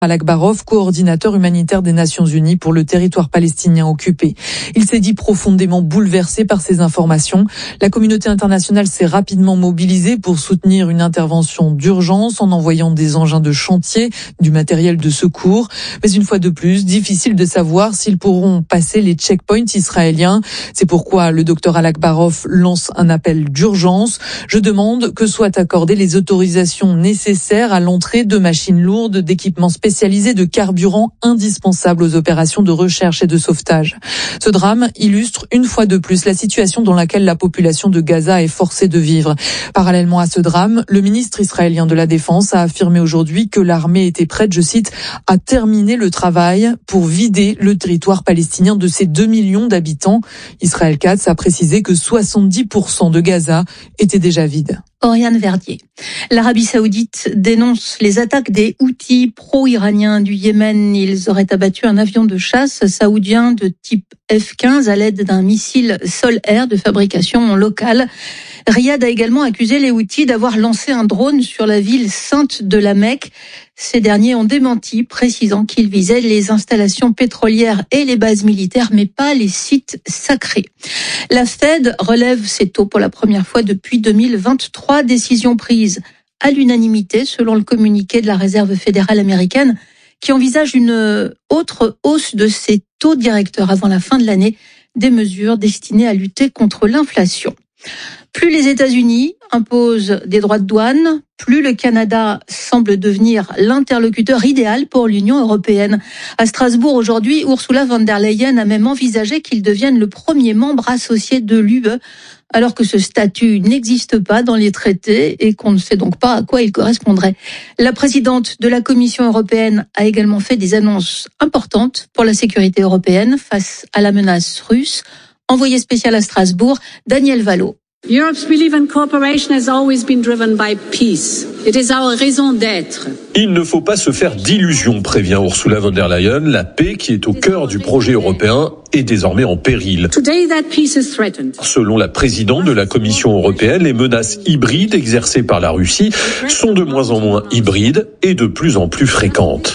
Al-Akbarov, coordinateur humanitaire des Nations Unies pour le territoire palestinien occupé. Il s'est dit profondément bouleversé par ces informations. La communauté internationale s'est rapidement mobilisée pour soutenir une intervention d'urgence en envoyant des engins de chantier, du matériel de secours. Mais une fois de plus, difficile de savoir s'ils pourront passer les checkpoints israéliens. C'est pourquoi le docteur Al-Akbarov lance un appel d'urgence. Je demande que soient accordées les autorisations nécessaires à l'entrée de machines lourdes, d'équipements spécialisés, de carburant indispensables aux opérations de recherche et de sauvetage. Ce drame illustre une fois de plus la situation dans laquelle la population de Gaza est forcée de vivre. Parallèlement à ce drame, le ministre israélien de la Défense a affirmé aujourd'hui que l'armée était prête, je cite, à terminer le travail pour vider le territoire palestinien de ses 2 millions d'habitants. Israël Katz a précisé que 70% de Gaza était déjà vide. Oriane Verdier. L'Arabie Saoudite dénonce les attaques des Houthis pro-iraniens du Yémen. Ils auraient abattu un avion de chasse saoudien de type F-15 à l'aide d'un missile sol-air de fabrication locale. Riyad a également accusé les Houthis d'avoir lancé un drone sur la ville sainte de la Mecque. Ces derniers ont démenti, précisant qu'ils visaient les installations pétrolières et les bases militaires, mais pas les sites sacrés. La Fed relève ses taux pour la première fois depuis 2023, décision prise à l'unanimité selon le communiqué de la Réserve fédérale américaine qui envisage une autre hausse de ses taux directeurs avant la fin de l'année, des mesures destinées à lutter contre l'inflation. Plus les États-Unis imposent des droits de douane, plus le Canada semble devenir l'interlocuteur idéal pour l'Union européenne. À Strasbourg aujourd'hui, Ursula von der Leyen a même envisagé qu'il devienne le premier membre associé de l'UE, alors que ce statut n'existe pas dans les traités et qu'on ne sait donc pas à quoi il correspondrait. La présidente de la Commission européenne a également fait des annonces importantes pour la sécurité européenne face à la menace russe. Envoyé spécial à Strasbourg, Daniel Valo. Europe's belief in cooperation has always been driven by peace. It is our raison d'être. Il ne faut pas se faire d'illusions, prévient Ursula von der Leyen. La paix qui est au cœur du projet européen est désormais en péril. Today that peace is threatened. Selon la présidente de la Commission européenne, les menaces hybrides exercées par la Russie sont de moins en moins hybrides et de plus en plus fréquentes.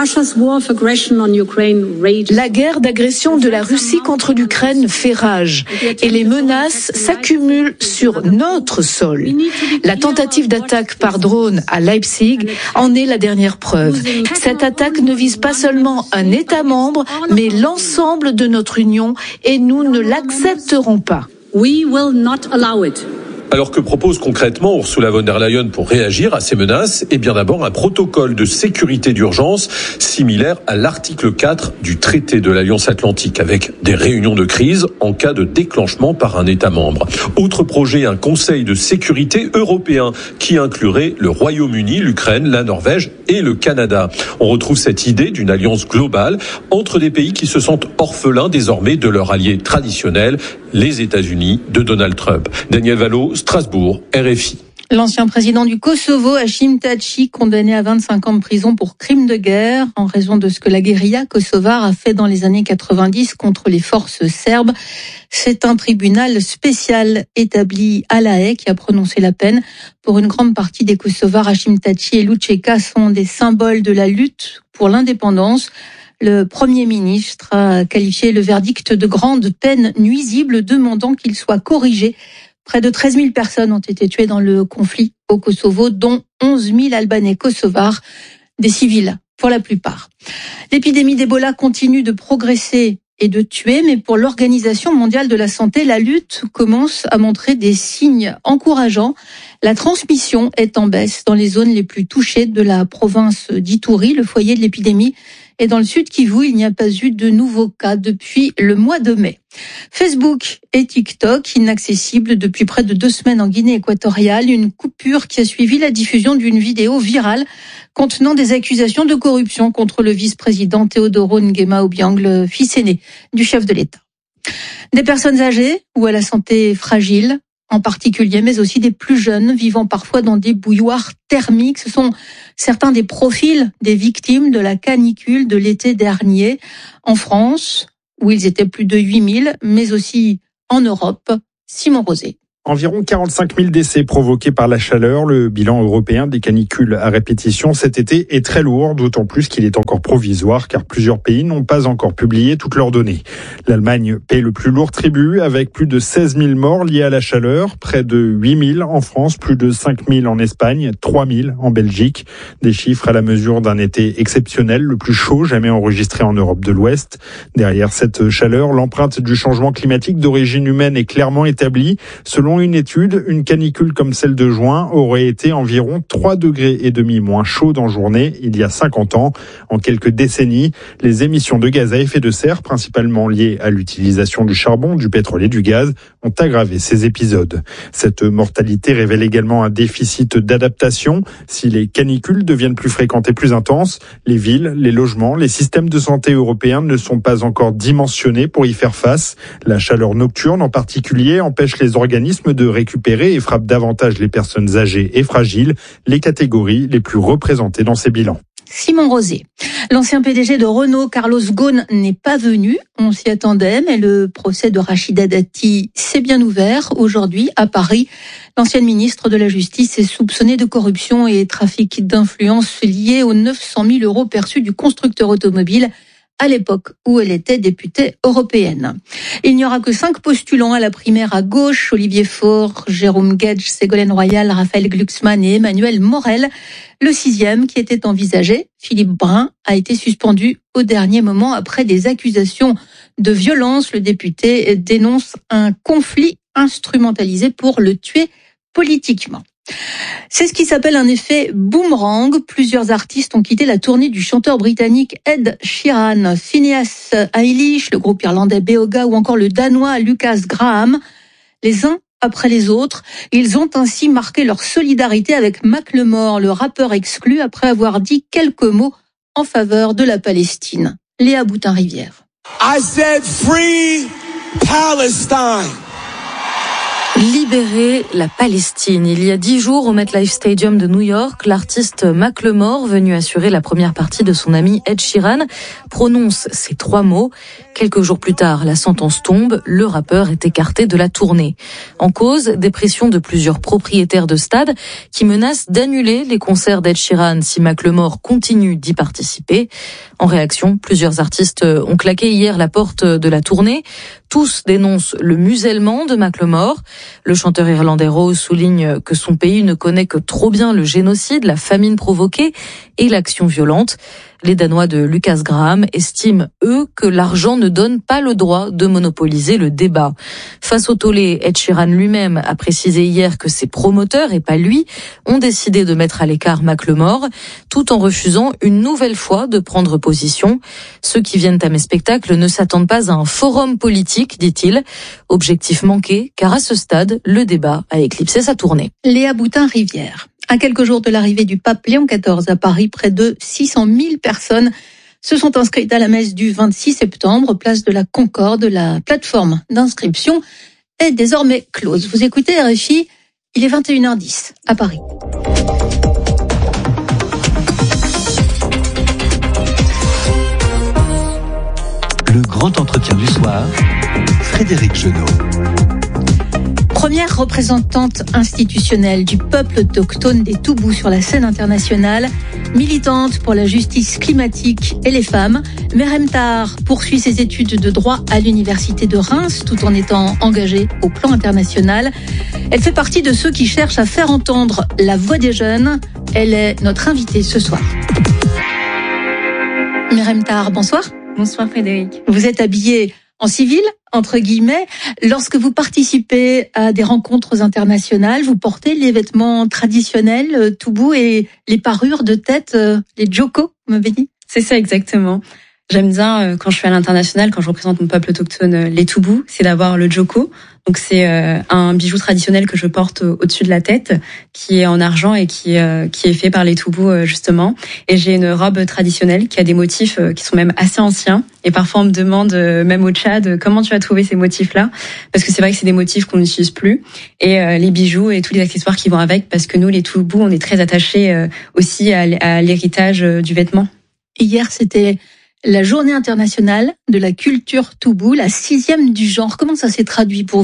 La guerre d'agression de la Russie contre l'Ukraine fait rage et les menaces s'accumulent sur notre sol. La tentative d'attaque par drone à Leipzig en est la dernière preuve. Cette attaque ne vise pas seulement un État membre, mais l'ensemble de notre Union et nous ne l'accepterons pas. We will not allow it. Alors que propose concrètement Ursula von der Leyen pour réagir à ces menaces? Eh bien d'abord un protocole de sécurité d'urgence similaire à l'article 4 du traité de l'Alliance Atlantique avec des réunions de crise en cas de déclenchement par un État membre. Autre projet, un conseil de sécurité européen qui inclurait le Royaume-Uni, l'Ukraine, la Norvège et le Canada. On retrouve cette idée d'une alliance globale entre des pays qui se sentent orphelins désormais de leur allié traditionnel, les États-Unis de Donald Trump. Daniel Valo, Strasbourg, RFI. L'ancien président du Kosovo, Hashim Thaçi, condamné à 25 ans de prison pour crimes de guerre en raison de ce que la guérilla kosovare a fait dans les années 90 contre les forces serbes. C'est un tribunal spécial établi à La Haye qui a prononcé la peine. Pour une grande partie des Kosovars, Hashim Thaçi et Lučeka sont des symboles de la lutte pour l'indépendance. Le Premier ministre a qualifié le verdict de grande peine nuisible, demandant qu'il soit corrigé. Près de 13 000 personnes ont été tuées dans le conflit au Kosovo, dont 11 000 Albanais kosovars, des civils pour la plupart. L'épidémie d'Ebola continue de progresser et de tuer, mais pour l'Organisation mondiale de la santé, la lutte commence à montrer des signes encourageants. La transmission est en baisse dans les zones les plus touchées de la province d'Ituri, le foyer de l'épidémie. Et dans le sud Kivu, il n'y a pas eu de nouveaux cas depuis le mois de mai. Facebook et TikTok, inaccessibles depuis près de 2 semaines en Guinée équatoriale, une coupure qui a suivi la diffusion d'une vidéo virale contenant des accusations de corruption contre le vice-président Teodoro Nguema Obiang, le fils aîné du chef de l'État. Des personnes âgées ou à la santé fragile, en particulier, mais aussi des plus jeunes vivant parfois dans des bouilloires thermiques. Ce sont certains des profils des victimes de la canicule de l'été dernier en France, où ils étaient plus de 8 000, mais aussi en Europe. Simon Rosé. Environ 45 000 décès provoqués par la chaleur. Le bilan européen des canicules à répétition cet été est très lourd, d'autant plus qu'il est encore provisoire car plusieurs pays n'ont pas encore publié toutes leurs données. L'Allemagne paie le plus lourd tribut avec plus de 16 000 morts liés à la chaleur, près de 8 000 en France, plus de 5 000 en Espagne, 3 000 en Belgique. Des chiffres à la mesure d'un été exceptionnel, le plus chaud jamais enregistré en Europe de l'Ouest. Derrière cette chaleur, l'empreinte du changement climatique d'origine humaine est clairement établie. Selon une étude, une canicule comme celle de juin aurait été environ 3,5 degrés moins chaude en journée il y a 50 ans. En quelques décennies, les émissions de gaz à effet de serre, principalement liées à l'utilisation du charbon, du pétrole et du gaz, ont aggravé ces épisodes. Cette mortalité révèle également un déficit d'adaptation. Si les canicules deviennent plus fréquentes et plus intenses, les villes, les logements, les systèmes de santé européens ne sont pas encore dimensionnés pour y faire face. La chaleur nocturne en particulier empêche les organismes de récupérer et frappe davantage les personnes âgées et fragiles, les catégories les plus représentées dans ces bilans. Simon Rosé. L'ancien PDG de Renault, Carlos Ghosn, n'est pas venu. On s'y attendait, mais le procès de Rachida Dati s'est bien ouvert aujourd'hui à Paris. L'ancienne ministre de la Justice est soupçonnée de corruption et trafic d'influence liés aux 900 000 euros perçus du constructeur automobile à l'époque où elle était députée européenne. Il n'y aura que 5 postulants à la primaire à gauche, Olivier Faure, Jérôme Guedj, Ségolène Royal, Raphaël Glucksmann et Emmanuel Morel. Le 6e qui était envisagé, Philippe Brun, a été suspendu au dernier moment après des accusations de violence. Le député dénonce un conflit instrumentalisé pour le tuer politiquement. C'est ce qui s'appelle un effet boomerang. Plusieurs artistes ont quitté la tournée du chanteur britannique Ed Sheeran, Phineas Eilish, le groupe irlandais Beoga ou encore le danois Lucas Graham. Les uns après les autres, ils ont ainsi marqué leur solidarité avec Macklemore, le rappeur exclu, après avoir dit quelques mots en faveur de la Palestine. Léa Boutin-Rivière. I said free Palestine. Libérer la Palestine. Il y a 10 jours, au MetLife Stadium de New York, l'artiste Macklemore, venu assurer la première partie de son ami Ed Sheeran, prononce ces 3 mots. Quelques jours plus tard, la sentence tombe, le rappeur est écarté de la tournée. En cause, des pressions de plusieurs propriétaires de stades qui menacent d'annuler les concerts d'Ed Sheeran si Macklemore continue d'y participer. En réaction, plusieurs artistes ont claqué hier la porte de la tournée. Tous dénoncent le musellement de Macklemore. Le chanteur irlandais Rose souligne que son pays ne connaît que trop bien le génocide, la famine provoquée et l'action violente. Les Danois de Lucas Graham estiment, eux, que l'argent ne donne pas le droit de monopoliser le débat. Face au tollé, Ed Sheeran lui-même a précisé hier que ses promoteurs, et pas lui, ont décidé de mettre à l'écart Macklemore, tout en refusant une nouvelle fois de prendre position. Ceux qui viennent à mes spectacles ne s'attendent pas à un forum politique, dit-il. Objectif manqué, car à ce stade, le débat a éclipsé sa tournée. Léa Boutin-Rivière. À quelques jours de l'arrivée du pape Léon XIV à Paris, près de 600 000 personnes se sont inscrites à la messe du 26 septembre, place de la Concorde. La plateforme d'inscription est désormais close. Vous écoutez RFI, il est 21h10 à Paris. Le grand entretien du soir, Frédéric Genot. Première représentante institutionnelle du peuple autochtone des Toubous sur la scène internationale, militante pour la justice climatique et les femmes, Merem Tahar poursuit ses études de droit à l'université de Reims tout en étant engagée au plan international. Elle fait partie de ceux qui cherchent à faire entendre la voix des jeunes. Elle est notre invitée ce soir. Merem Tahar, bonsoir. Bonsoir Frédéric. Vous êtes habillée en civil, entre guillemets. Lorsque vous participez à des rencontres internationales, vous portez les vêtements traditionnels toubous et les parures de tête, les djoko, vous m'avez dit? C'est ça exactement. J'aime bien, quand je suis à l'international, quand je représente mon peuple autochtone, les toubous, c'est d'avoir le djoko. Donc c'est un bijou traditionnel que je porte au-dessus de la tête, qui est en argent et qui est fait par les toubous justement. Et j'ai une robe traditionnelle qui a des motifs qui sont même assez anciens. Et parfois on me demande, même au Tchad, comment tu as trouvé ces motifs-là? Parce que c'est vrai que c'est des motifs qu'on n'utilise plus. Et les bijoux et tous les accessoires qui vont avec, parce que nous les toubous, on est très attachés aussi à l'héritage du vêtement. Hier c'était la journée internationale de la culture toubou, la 6e du genre. Comment ça s'est traduit pour vous?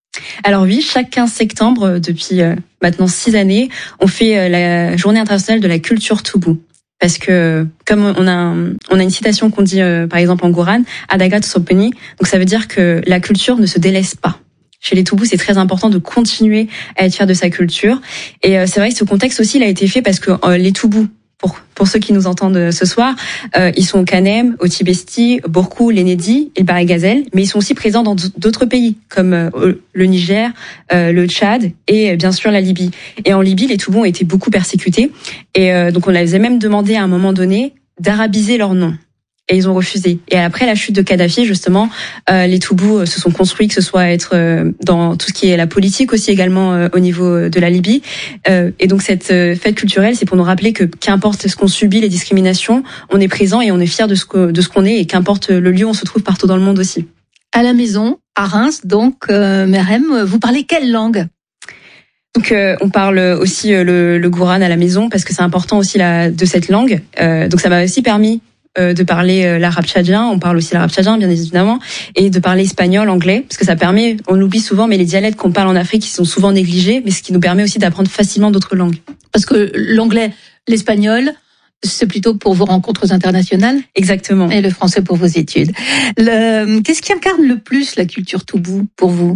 Alors oui, chaque 15 septembre, depuis maintenant 6 années, on fait la journée internationale de la culture Toubou. Parce que, comme on a une citation qu'on dit, par exemple, en Gourane, Adaga Tsopeni, donc ça veut dire que la culture ne se délaisse pas. Chez les Toubous, c'est très important de continuer à être fier de sa culture. Et c'est vrai que ce contexte aussi, il a été fait parce que les Toubous, pour ceux qui nous entendent ce soir, ils sont au Kanem, au Tibesti, Borkou, l'Enedi et le Baré-Gazelle, mais ils sont aussi présents dans d'autres pays, comme le Niger, le Tchad et bien sûr la Libye. Et en Libye, les Toubous ont été beaucoup persécutés. Et donc on les a même demandé à un moment donné d'arabiser leur nom. Et ils ont refusé. Et après la chute de Kadhafi, justement, les Toubous se sont construits, que ce soit être dans tout ce qui est la politique aussi également au niveau de la Libye. Et donc cette fête culturelle, c'est pour nous rappeler que qu'importe ce qu'on subit, les discriminations, on est présent et on est fier de ce qu'on est, et qu'importe le lieu où on se trouve partout dans le monde aussi. À la maison, à Reims, donc, Merhem, vous parlez quelle langue ? Donc on parle aussi le Gourane à la maison parce que c'est important aussi de cette langue. Donc ça m'a aussi permis de parler l'arabe tchadien, on parle aussi l'arabe tchadien bien évidemment, et de parler espagnol, anglais, parce que ça permet, on l'oublie souvent, mais les dialectes qu'on parle en Afrique, ils sont souvent négligés, mais ce qui nous permet aussi d'apprendre facilement d'autres langues. Parce que l'anglais, l'espagnol, c'est plutôt pour vos rencontres internationales. Exactement. Et le français pour vos études. Qu'est-ce qui incarne le plus la culture Toubou pour vous ?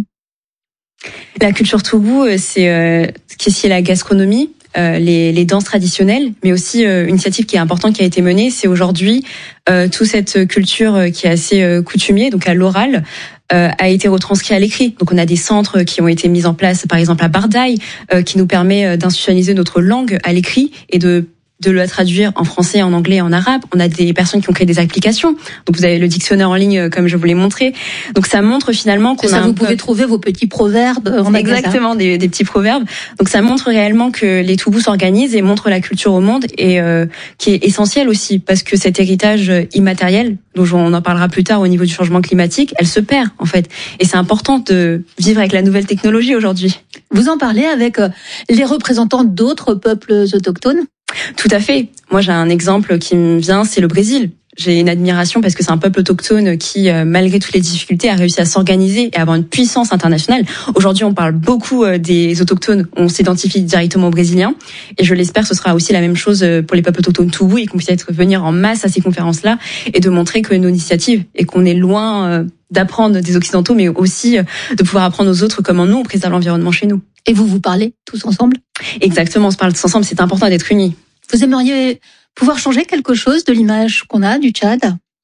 La culture Toubou, c'est la gastronomie, les danses traditionnelles, mais aussi une initiative qui est importante qui a été menée, c'est aujourd'hui toute cette culture qui est assez coutumier, donc à l'oral, a été retranscrit à l'écrit. Donc on a des centres qui ont été mis en place, par exemple à Bardaï, qui nous permet d'institutionnaliser notre langue à l'écrit et de la traduire en français, en anglais, en arabe. On a des personnes qui ont créé des applications. Donc vous avez le dictionnaire en ligne, comme je vous l'ai montré. Donc ça montre finalement qu'on vous pouvez trouver vos petits proverbes en magasin. Exactement, des petits proverbes. Donc ça montre réellement que les Toubous s'organisent et montrent la culture au monde, et qui est essentiel aussi, parce que cet héritage immatériel, dont on en parlera plus tard au niveau du changement climatique, elle se perd en fait. Et c'est important de vivre avec la nouvelle technologie aujourd'hui. Vous en parlez avec les représentants d'autres peuples autochtones ? Tout à fait. Moi, j'ai un exemple qui me vient, c'est le Brésil. J'ai une admiration parce que c'est un peuple autochtone qui, malgré toutes les difficultés, a réussi à s'organiser et à avoir une puissance internationale. Aujourd'hui, on parle beaucoup des autochtones, on s'identifie directement aux Brésiliens. Et je l'espère, ce sera aussi la même chose pour les peuples autochtones Toubou, et qu'on puisse venir en masse à ces conférences-là et de montrer que nos initiatives, et qu'on est loin d'apprendre des Occidentaux, mais aussi de pouvoir apprendre aux autres comment nous, on préserve l'environnement chez nous. Et vous parlez tous ensemble ? Exactement, on se parle tous ensemble, c'est important d'être unis. Vous aimeriez pouvoir changer quelque chose de l'image qu'on a du Tchad ?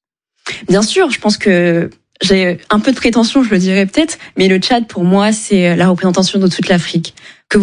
Bien sûr, je pense que j'ai un peu de prétention, je le dirais peut-être, mais le Tchad, pour moi, c'est la représentation de toute l'Afrique.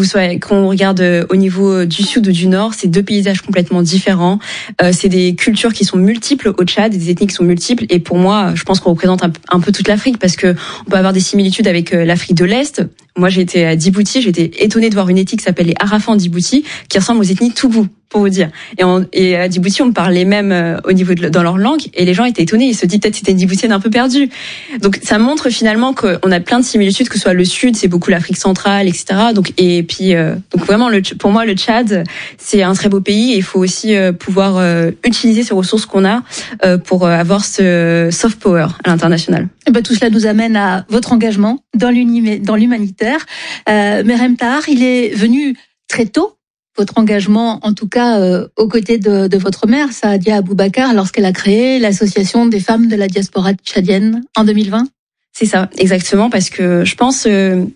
Qu'on regarde au niveau du sud ou du nord, c'est deux paysages complètement différents. C'est des cultures qui sont multiples au Tchad, des ethnies qui sont multiples. Et pour moi, je pense qu'on représente un peu toute l'Afrique, parce que on peut avoir des similitudes avec l'Afrique de l'Est. Moi, j'ai été à Djibouti, j'ai été étonnée de voir une ethnie qui s'appelle les Arafans Djibouti, qui ressemble aux ethnies Toubou, pour vous dire. Et à Djibouti, on parlait même au niveau dans leur langue, et les gens étaient étonnés. Ils se disent peut-être que c'était une Djiboutienne un peu perdue. Donc ça montre finalement qu'on a plein de similitudes, que ce soit le sud, c'est beaucoup l'Afrique centrale, etc. Donc vraiment, pour moi, le Tchad, c'est un très beau pays, et il faut aussi pouvoir utiliser ces ressources qu'on a pour avoir ce soft power à l'international. Et tout cela nous amène à votre engagement dans l'humanitaire. Merhem Tahar, il est venu très tôt, votre engagement, en tout cas aux côtés de votre mère, Saadia Aboubakar, lorsqu'elle a créé l'association des femmes de la diaspora tchadienne en 2020. C'est ça, exactement, parce que je pense une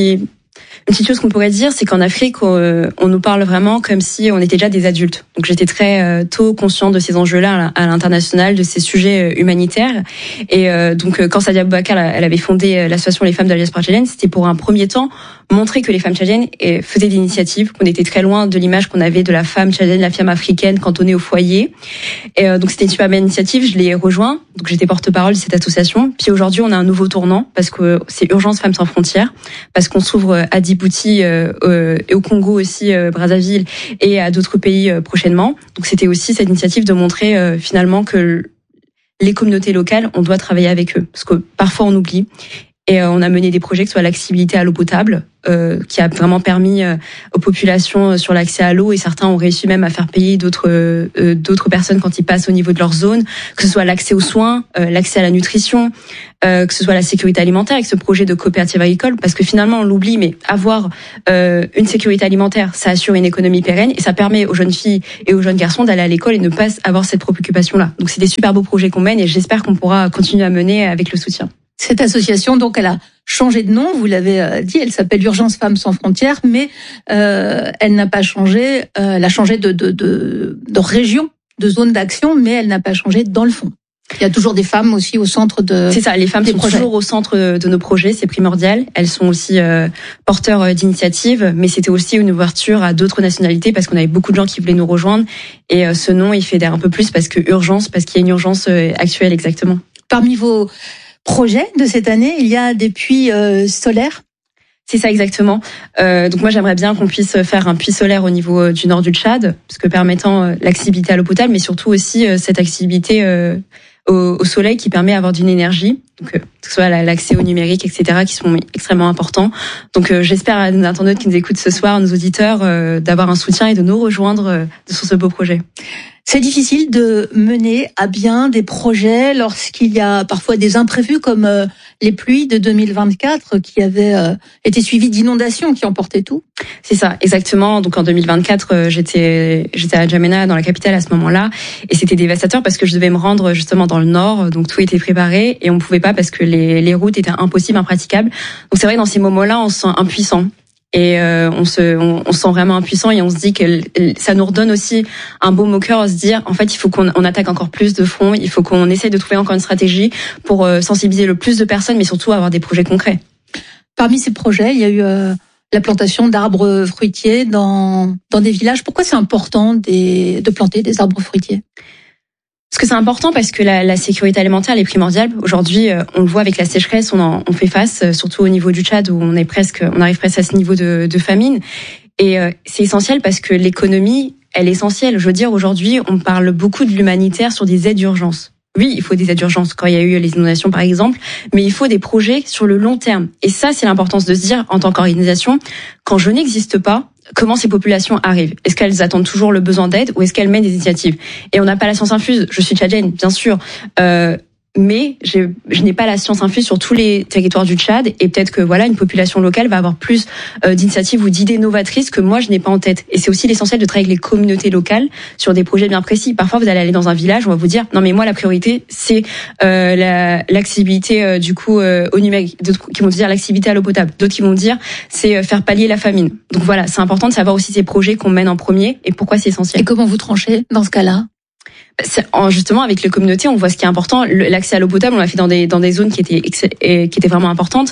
petite chose qu'on pourrait dire, c'est qu'en Afrique, on nous parle vraiment comme si on était déjà des adultes. Donc j'étais très tôt consciente de ces enjeux-là à l'international, de ces sujets humanitaires. Et donc quand Saadia Aboubakar, elle avait fondé l'association Les Femmes de la Diaspora tchadienne, c'était pour un premier temps montrer que les femmes tchadiennes faisaient des initiatives, qu'on était très loin de l'image qu'on avait de la femme tchadienne, la femme africaine cantonnée au foyer. Et donc c'était une super belle initiative, je l'ai rejoint. Donc j'étais porte-parole de cette association. Puis aujourd'hui, on a un nouveau tournant, parce que c'est Urgence Femmes sans frontières, parce qu'on s'ouvre à Djibouti et au Congo aussi, Brazzaville, et à d'autres pays prochainement. Donc c'était aussi cette initiative de montrer finalement que les communautés locales, on doit travailler avec eux, parce que parfois on oublie. Et on a mené des projets que ce soit l'accessibilité à l'eau potable, qui a vraiment permis aux populations sur l'accès à l'eau, et certains ont réussi même à faire payer d'autres personnes quand ils passent au niveau de leur zone, que ce soit l'accès aux soins, l'accès à la nutrition, que ce soit la sécurité alimentaire avec ce projet de coopérative agricole, parce que finalement on l'oublie, mais avoir une sécurité alimentaire, ça assure une économie pérenne et ça permet aux jeunes filles et aux jeunes garçons d'aller à l'école et ne pas avoir cette préoccupation-là. Donc c'est des super beaux projets qu'on mène et j'espère qu'on pourra continuer à mener avec le soutien. Cette association, donc, elle a changé de nom, vous l'avez dit, elle s'appelle Urgence Femmes sans frontières, mais elle n'a pas changé, elle a changé de région, de zone d'action, mais elle n'a pas changé dans le fond. Il y a toujours des femmes aussi au centre de. C'est ça, les femmes sont toujours au centre de nos projets, c'est primordial. Elles sont aussi porteurs d'initiatives, mais c'était aussi une ouverture à d'autres nationalités parce qu'on avait beaucoup de gens qui voulaient nous rejoindre. Et ce nom, il fédère un peu plus parce qu'il y a une urgence actuelle exactement. Parmi vos projets de cette année, il y a des puits solaires. C'est ça exactement. Donc moi j'aimerais bien qu'on puisse faire un puits solaire au niveau du nord du Tchad, parce que permettant l'accessibilité à l'eau potable, mais surtout aussi cette accessibilité au soleil qui permet d'avoir d'une énergie, donc que ce soit l'accès au numérique, etc., qui sont extrêmement importants. Donc j'espère à nos internautes qui nous écoutent ce soir, nos auditeurs, d'avoir un soutien et de nous rejoindre sur ce beau projet. C'est difficile de mener à bien des projets lorsqu'il y a parfois des imprévus comme les pluies de 2024 qui avaient été suivies d'inondations qui emportaient tout. C'est ça, exactement. Donc en 2024, j'étais à N'Djamena, dans la capitale à ce moment-là, et c'était dévastateur parce que je devais me rendre justement dans le nord, donc tout était préparé et on pouvait pas parce que les routes étaient impossibles, impraticables. Donc c'est vrai que dans ces moments-là, on se sent impuissant. Et on se sent vraiment impuissant et on se dit que ça nous redonne aussi un baume au cœur, à se dire en fait il faut qu'on attaque encore plus de front, il faut qu'on essaie de trouver encore une stratégie pour sensibiliser le plus de personnes, mais surtout avoir des projets concrets. Parmi ces projets, il y a eu la plantation d'arbres fruitiers dans des villages. Pourquoi c'est important de planter des arbres fruitiers ? Parce que c'est important parce que la sécurité alimentaire elle est primordiale. Aujourd'hui, on le voit avec la sécheresse, on fait face, surtout au niveau du Tchad où on arrive presque à ce niveau de famine. Et c'est essentiel parce que l'économie, elle est essentielle. Je veux dire, aujourd'hui, on parle beaucoup de l'humanitaire sur des aides d'urgence. Oui, il faut des aides d'urgence quand il y a eu les inondations, par exemple, mais il faut des projets sur le long terme. Et ça, c'est l'importance de se dire, en tant qu'organisation, quand je n'existe pas, comment ces populations arrivent? Est-ce qu'elles attendent toujours le besoin d'aide ou est-ce qu'elles mènent des initiatives? Et on n'a pas la science infuse. Je suis tchadienne, bien sûr. Mais je n'ai pas la science infuse sur tous les territoires du Tchad et peut-être que une population locale va avoir plus d'initiatives ou d'idées novatrices que moi je n'ai pas en tête. Et c'est aussi l'essentiel de travailler avec les communautés locales sur des projets bien précis. Parfois vous allez aller dans un village, on va vous dire non mais moi la priorité c'est l'accessibilité au numérique. D'autres qui vont dire l'accessibilité à l'eau potable. D'autres qui vont dire c'est faire pallier la famine. Donc voilà, c'est important de savoir aussi ces projets qu'on mène en premier et pourquoi c'est essentiel. Et comment vous tranchez dans ce cas-là? Justement, avec les communautés, on voit ce qui est important. L'accès à l'eau potable, on l'a fait dans des zones qui étaient vraiment importantes.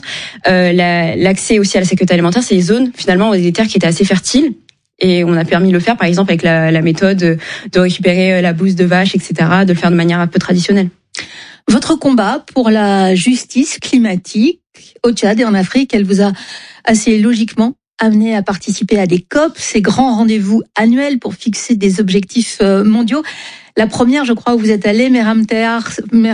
L'accès aussi à la sécurité alimentaire, c'est des zones finalement des terres qui étaient assez fertiles. Et on a permis de le faire, par exemple, avec la méthode de récupérer la bouse de vache, etc., de le faire de manière un peu traditionnelle. Votre combat pour la justice climatique au Tchad et en Afrique, elle vous a assez logiquement amené à participer à des COP, ces grands rendez-vous annuels pour fixer des objectifs mondiaux. La première, je crois, où vous êtes allé, Merem Tahar,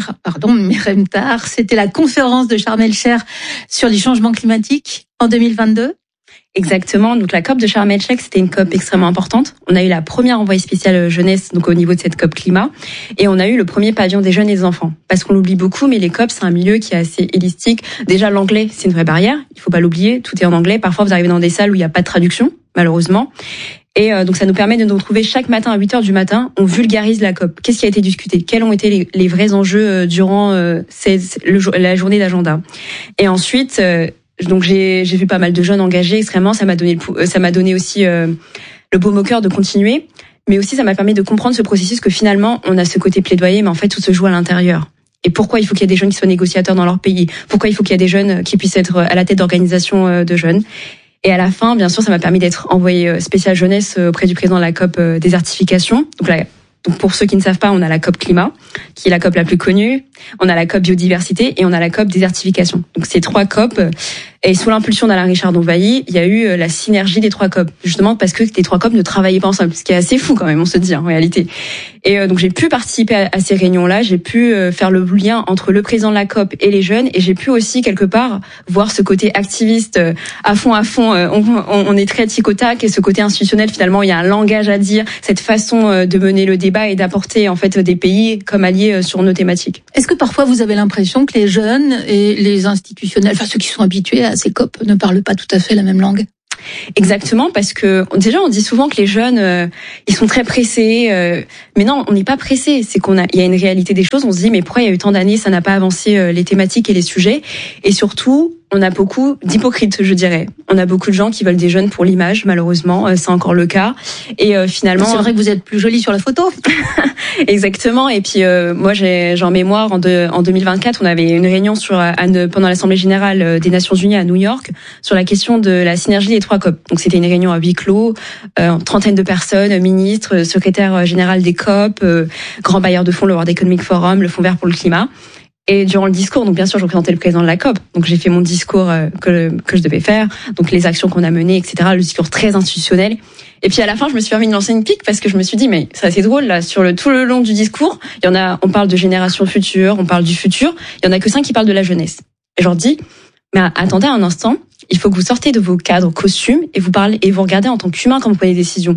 c'était la conférence de Sharm el-Sheikh sur les changements climatiques en 2022. Exactement. Donc la COP de Sharm el-Sheikh, c'était une COP extrêmement importante. On a eu la première envoyée spéciale jeunesse, donc au niveau de cette COP climat, et on a eu le premier pavillon des jeunes et des enfants. Parce qu'on l'oublie beaucoup, mais les COP, c'est un milieu qui est assez holistique. Déjà, l'anglais, c'est une vraie barrière. Il faut pas l'oublier. Tout est en anglais. Parfois, vous arrivez dans des salles où il n'y a pas de traduction, malheureusement. Et donc ça nous permet de nous retrouver chaque matin à 8h du matin, on vulgarise la COP. Qu'est-ce qui a été discuté? Quels ont été les vrais enjeux durant la journée d'agenda? Et ensuite, donc j'ai vu pas mal de jeunes engagés extrêmement, ça m'a donné aussi le baume au cœur de continuer, mais aussi ça m'a permis de comprendre ce processus que finalement on a ce côté plaidoyer, mais en fait tout se joue à l'intérieur. Et pourquoi il faut qu'il y ait des jeunes qui soient négociateurs dans leur pays? Pourquoi il faut qu'il y ait des jeunes qui puissent être à la tête d'organisations de jeunes? Et à la fin, bien sûr, ça m'a permis d'être envoyée spéciale jeunesse auprès du président de la COP désertification. Donc Donc pour ceux qui ne savent pas, on a la COP climat, qui est la COP la plus connue, on a la COP biodiversité et on a la COP désertification. Donc ces 3 COP, et sous l'impulsion d'Alain Richard Donvailly, il y a eu la synergie des 3 COP, justement parce que les 3 COP ne travaillaient pas ensemble, ce qui est assez fou quand même, on se dit en réalité. Et donc j'ai pu participer à ces réunions-là, j'ai pu faire le lien entre le président de la COP et les jeunes, et j'ai pu aussi quelque part voir ce côté activiste à fond. On est très tic au tac, et ce côté institutionnel, finalement, il y a un langage à dire, cette façon de mener le débat et d'apporter en fait des pays comme alliés sur nos thématiques. Est-ce que parfois vous avez l'impression que les jeunes et les institutionnels, enfin ceux qui sont habitués à ces COP, ne parlent pas tout à fait la même langue? Exactement, parce que déjà on dit souvent que les jeunes ils sont très pressés, mais non, on n'est pas pressés. C'est il y a une réalité des choses. On se dit mais pourquoi il y a eu tant d'années ça n'a pas avancé les thématiques et les sujets, et surtout on a beaucoup d'hypocrites, je dirais. On a beaucoup de gens qui veulent des jeunes pour l'image, malheureusement, c'est encore le cas. Et finalement, c'est vrai que vous êtes plus jolie sur la photo. Exactement. Et puis moi, j'ai en mémoire en 2024, on avait une réunion pendant l'Assemblée générale des Nations Unies à New York sur la question de la synergie des 3 COP. Donc c'était une réunion à huis clos, une trentaine de personnes, ministres, secrétaire général des COP, grand bailleur de fonds, le World Economic Forum, le Fonds vert pour le climat. Et durant le discours, donc bien sûr, je représentais le président de la COP. Donc j'ai fait mon discours que je devais faire, donc les actions qu'on a menées, etc. Le discours très institutionnel. Et puis à la fin, je me suis permis de lancer une pique parce que je me suis dit, mais c'est assez drôle là, tout le long du discours, on parle de génération future, on parle du futur. Il y en a que 5 qui parlent de la jeunesse. Et je leur dis, mais attendez un instant, il faut que vous sortez de vos cadres costumes et vous regardez en tant qu'humain quand vous prenez des décisions.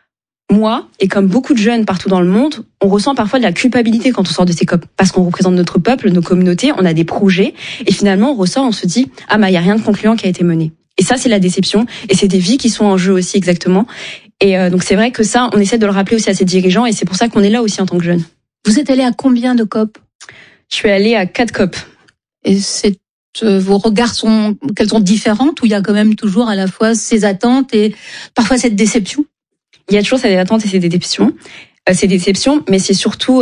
Moi, et comme beaucoup de jeunes partout dans le monde, on ressent parfois de la culpabilité quand on sort de ces COP. Parce qu'on représente notre peuple, nos communautés, on a des projets, et finalement on ressort, on se dit, ah bah il y a rien de concluant qui a été mené. Et ça c'est la déception, et c'est des vies qui sont en jeu aussi exactement. Et donc c'est vrai que ça, on essaie de le rappeler aussi à ces dirigeants, et c'est pour ça qu'on est là aussi en tant que jeunes. Vous êtes allé à combien de COP? Je suis allée à 4 COP. Et vos regards qu'elles sont différentes, ou il y a quand même toujours à la fois ces attentes et parfois cette déception? Il y a toujours ces attentes et ces déceptions, mais c'est surtout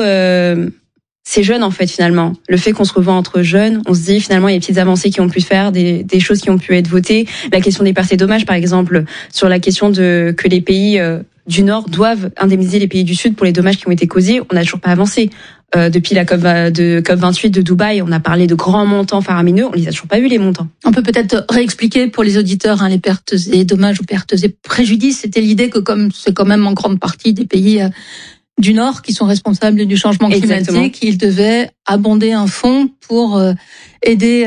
ces jeunes en fait finalement. Le fait qu'on se revoit entre jeunes, on se dit finalement il y a des petites avancées qui ont pu se faire, des choses qui ont pu être votées. La question des pertes et dommages par exemple, sur la question que les pays du Nord doivent indemniser les pays du Sud pour les dommages qui ont été causés, on n'a toujours pas avancé. Depuis la COP28 de Dubaï, on a parlé de grands montants faramineux, on les a toujours pas vus les montants. On peut peut-être réexpliquer pour les auditeurs les pertes et dommages ou pertes et préjudices. C'était l'idée que comme c'est quand même en grande partie des pays du Nord qui sont responsables du changement climatique, exactement, ils devaient abonder un fonds pour aider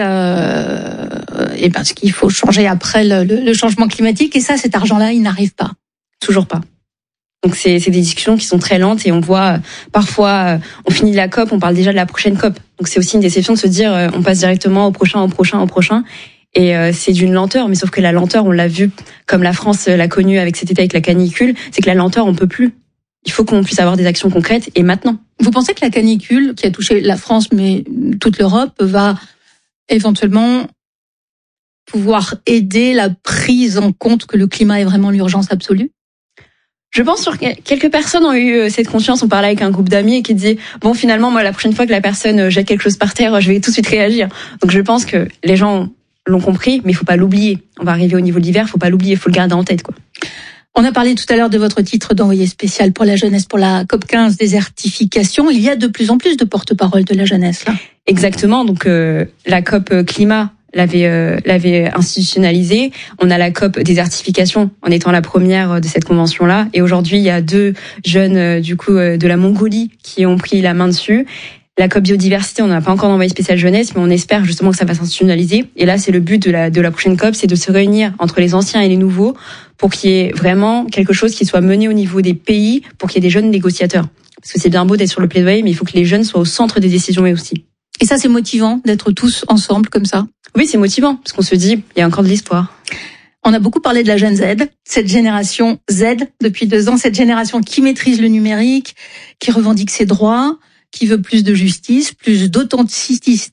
parce qu'il faut changer après le changement climatique, et ça, cet argent-là, il n'arrive pas. Toujours pas. Donc c'est des discussions qui sont très lentes, et on voit parfois on finit la COP, on parle déjà de la prochaine COP. Donc c'est aussi une déception de se dire on passe directement au prochain. Et c'est d'une lenteur, mais sauf que la lenteur, on l'a vu comme la France l'a connue avec cet été avec la canicule, c'est que la lenteur on peut plus. Il faut qu'on puisse avoir des actions concrètes et maintenant. Vous pensez que la canicule qui a touché la France mais toute l'Europe va éventuellement pouvoir aider la prise en compte que le climat est vraiment l'urgence absolue? Je pense que quelques personnes ont eu cette conscience. On parlait avec un groupe d'amis et qui disait bon, finalement moi la prochaine fois que la personne jette quelque chose par terre, je vais tout de suite réagir. Donc je pense que les gens l'ont compris, mais il faut pas l'oublier. On va arriver au niveau de l'hiver, faut pas l'oublier, faut le garder en tête quoi. On a parlé tout à l'heure de votre titre d'envoyé spécial pour la jeunesse pour la COP15 désertification. Il y a de plus en plus de porte-parole de la jeunesse là. Exactement. Donc la COP climat l'avait institutionnalisé. On a la COP désertification en étant la première de cette convention-là. Et aujourd'hui, il y a 2 jeunes de la Mongolie qui ont pris la main dessus. La COP biodiversité, on n'a pas encore d'envoyé spécial jeunesse, mais on espère justement que ça va s'institutionnaliser. Et là, c'est le but de la prochaine COP, c'est de se réunir entre les anciens et les nouveaux pour qu'il y ait vraiment quelque chose qui soit mené au niveau des pays, pour qu'il y ait des jeunes négociateurs. Parce que c'est bien beau d'être sur le plaidoyer, mais il faut que les jeunes soient au centre des décisions aussi. Et ça, c'est motivant d'être tous ensemble comme ça? Oui, c'est motivant, parce qu'on se dit, il y a encore de l'espoir. On a beaucoup parlé de la jeune Z, cette génération Z depuis 2 ans, cette génération qui maîtrise le numérique, qui revendique ses droits, qui veut plus de justice, plus d'authenticité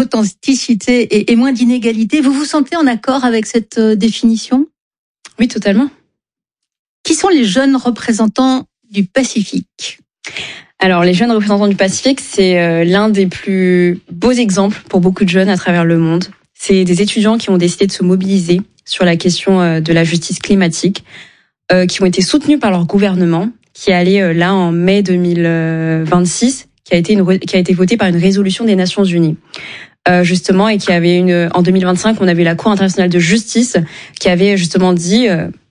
et moins d'inégalité. Vous vous sentez en accord avec cette définition? Oui, totalement. Qui sont les jeunes représentants du Pacifique? Alors, les jeunes représentants du Pacifique, c'est l'un des plus beaux exemples pour beaucoup de jeunes à travers le monde. C'est des étudiants qui ont décidé de se mobiliser sur la question de la justice climatique, qui ont été soutenus par leur gouvernement, qui allait là en mai 2026, qui a été votée par une résolution des Nations Unies. Justement, et qui avait en 2025, on avait la Cour internationale de justice qui avait justement dit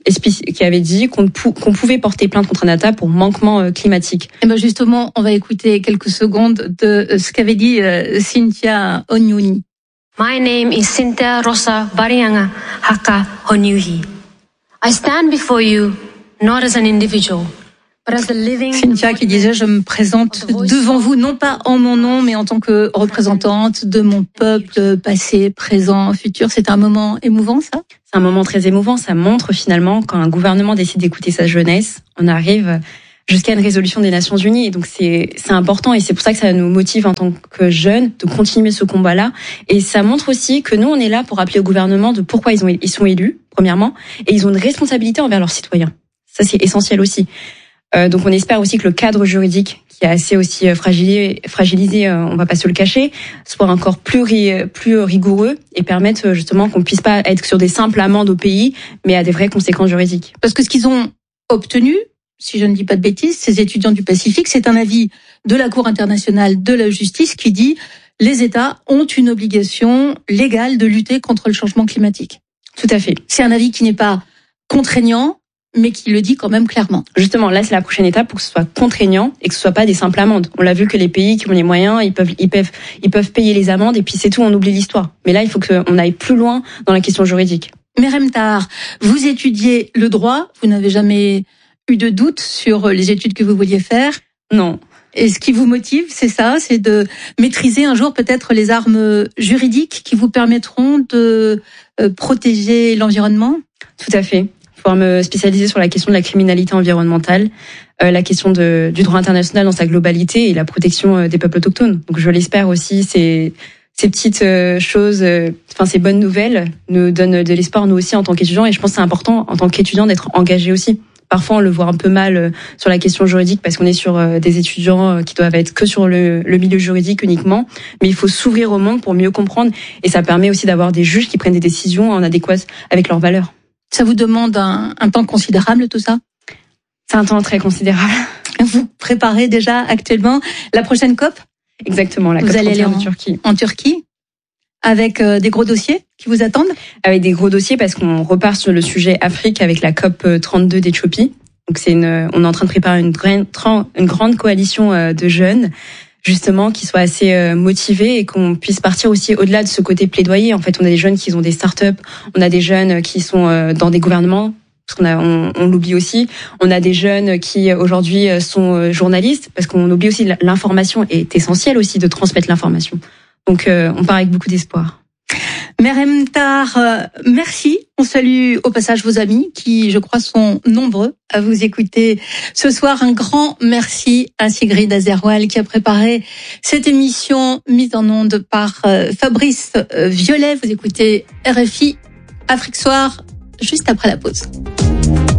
qu'on pouvait porter plainte contre un État pour manquement climatique. Et ben justement, on va écouter quelques secondes de ce qu'avait dit Cynthia Onyuni. My name is Cynthia Rosa Barianga Haka Onyuhi. I stand before you not as an individual. Cynthia qui disait, je me présente devant vous, non pas en mon nom, mais en tant que représentante de mon peuple passé, présent, futur. C'est un moment émouvant, ça ? C'est un moment très émouvant. Ça montre finalement, quand un gouvernement décide d'écouter sa jeunesse, on arrive jusqu'à une résolution des Nations Unies. Et donc c'est important, et c'est pour ça que ça nous motive en tant que jeunes de continuer ce combat-là. Et ça montre aussi que nous, on est là pour rappeler au gouvernement de pourquoi ils sont élus, premièrement, et ils ont une responsabilité envers leurs citoyens. Ça, c'est essentiel aussi. Donc on espère aussi que le cadre juridique, qui est assez aussi fragilisé, on va pas se le cacher, soit encore plus rigoureux et permette justement qu'on puisse pas être sur des simples amendes au pays, mais à des vraies conséquences juridiques. Parce que ce qu'ils ont obtenu, si je ne dis pas de bêtises, ces étudiants du Pacifique, c'est un avis de la Cour internationale de la justice qui dit les États ont une obligation légale de lutter contre le changement climatique. Tout à fait. C'est un avis qui n'est pas contraignant, mais qui le dit quand même clairement. Justement, là, c'est la prochaine étape pour que ce soit contraignant et que ce soit pas des simples amendes. On l'a vu que les pays qui ont les moyens, ils peuvent payer les amendes et puis c'est tout, on oublie l'histoire. Mais là, il faut qu'on aille plus loin dans la question juridique. Merem Tahar, vous étudiez le droit, vous n'avez jamais eu de doute sur les études que vous vouliez faire? Non. Et ce qui vous motive, c'est ça, c'est de maîtriser un jour peut-être les armes juridiques qui vous permettront de protéger l'environnement? Tout à fait. Pouvoir me spécialiser sur la question de la criminalité environnementale, la question du droit international dans sa globalité et la protection des peuples autochtones. Donc je l'espère aussi, ces petites choses, ces bonnes nouvelles nous donnent de l'espoir nous aussi en tant qu'étudiants, et je pense que c'est important en tant qu'étudiant d'être engagé aussi. Parfois on le voit un peu mal sur la question juridique parce qu'on est sur des étudiants qui doivent être que sur le milieu juridique uniquement, mais il faut s'ouvrir au monde pour mieux comprendre, et ça permet aussi d'avoir des juges qui prennent des décisions en adéquation avec leurs valeurs. Ça vous demande un temps considérable, tout ça? C'est un temps très considérable. Vous préparez déjà actuellement la prochaine COP? Exactement, la COP vous allez aller en Turquie. En Turquie, avec des gros dossiers qui vous attendent? Avec des gros dossiers parce qu'on repart sur le sujet Afrique avec la COP 32 d'Éthiopie. Donc on est en train de préparer une grande coalition de jeunes, justement, qui soient assez motivés et qu'on puisse partir aussi au-delà de ce côté plaidoyer. En fait, on a des jeunes qui ont des startups, on a des jeunes qui sont dans des gouvernements, parce on l'oublie aussi. On a des jeunes qui aujourd'hui sont journalistes, parce qu'on oublie aussi l'information est essentielle aussi de transmettre l'information. Donc on part avec beaucoup d'espoir. Merem Tahar, merci. On salue au passage vos amis qui, je crois, sont nombreux à vous écouter ce soir. Un grand merci à Sigrid Azerwal qui a préparé cette émission mise en onde par Fabrice Violet. Vous écoutez RFI Afrique Soir juste après la pause.